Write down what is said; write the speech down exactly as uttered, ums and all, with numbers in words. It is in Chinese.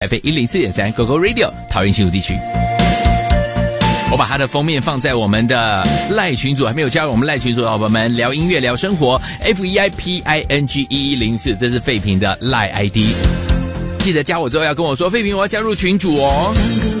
F M 一零四点三 Go Go Radio 桃园新竹地区。我把它的封面放在我们的赖群组，还没有加入我们赖群组的伙伴们，聊音乐聊生活 F E I P I N G 一一零四，这是废品的赖 I D， 记得加我之后要跟我说废品我要加入群组哦。